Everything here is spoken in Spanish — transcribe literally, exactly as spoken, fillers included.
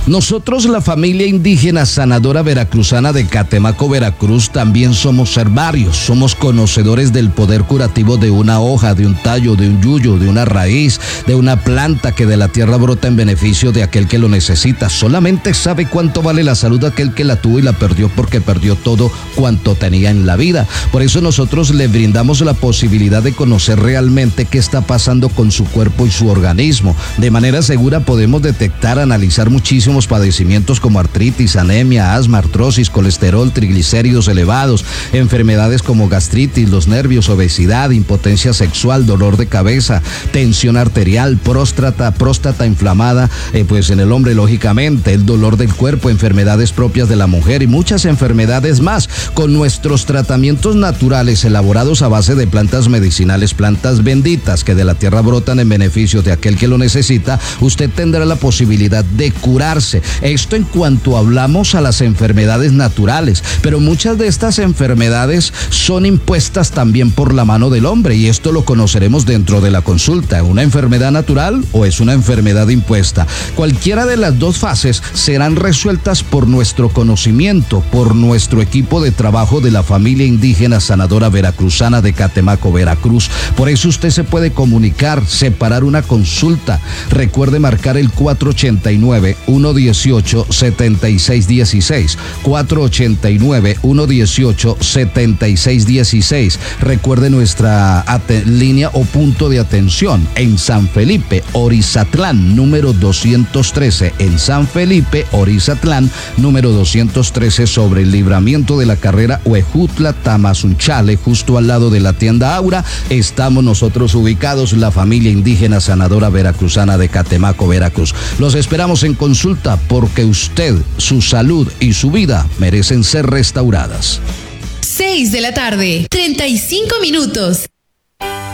Nosotros, la familia indígena sanadora veracruzana de Catemaco, Veracruz, también somos herbarios, somos conocedores del poder curativo de una hoja, de un tallo, de un yuyo, de una raíz, de una planta que de la tierra brota en beneficio de aquel que lo necesita. Solamente sabe cuánto vale la salud de aquel que la tuvo y la perdió, porque perdió todo cuanto tenía en la vida. Por eso nosotros le brindamos la posibilidad de conocer realmente qué está pasando con su cuerpo y su organismo. De manera segura podemos detectar, analizar muchísimo padecimientos como artritis, anemia, asma, artrosis, colesterol, triglicéridos elevados, enfermedades como gastritis, los nervios, obesidad, impotencia sexual, dolor de cabeza, tensión arterial, próstata, próstata inflamada, eh, pues en el hombre lógicamente, el dolor del cuerpo, enfermedades propias de la mujer y muchas enfermedades más. Con nuestros tratamientos naturales elaborados a base de plantas medicinales, plantas benditas que de la tierra brotan en beneficio de aquel que lo necesita, usted tendrá la posibilidad de curarse. Esto en cuanto hablamos a las enfermedades naturales, pero muchas de estas enfermedades son impuestas también por la mano del hombre, y esto lo conoceremos dentro de la consulta. ¿Una enfermedad natural o es una enfermedad impuesta? Cualquiera de las dos fases serán resueltas por nuestro conocimiento, por nuestro equipo de trabajo de la familia indígena sanadora veracruzana de Catemaco, Veracruz. Por eso usted se puede comunicar, separar una consulta. Recuerde marcar el cuatro ochenta y nueve, uno dieciocho, setenta y seis dieciséis, cuatro ochenta y nueve, uno dieciocho, setenta y seis dieciséis. Recuerde nuestra línea o punto de atención en San Felipe, Orizatlán, número doscientos trece, en San Felipe, Orizatlán, número doscientos trece, sobre el libramiento de la carrera Huejutla Tamazunchale, justo al lado de la tienda Aura. Estamos nosotros ubicados, la familia indígena sanadora veracruzana de Catemaco, Veracruz. Los esperamos en consulta, porque usted, su salud y su vida merecen ser restauradas. seis de la tarde, treinta y cinco minutos.